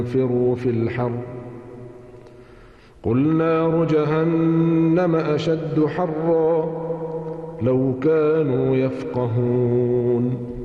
انفروا في الحر قل نار جهنم أشد حرا لو كانوا يفقهون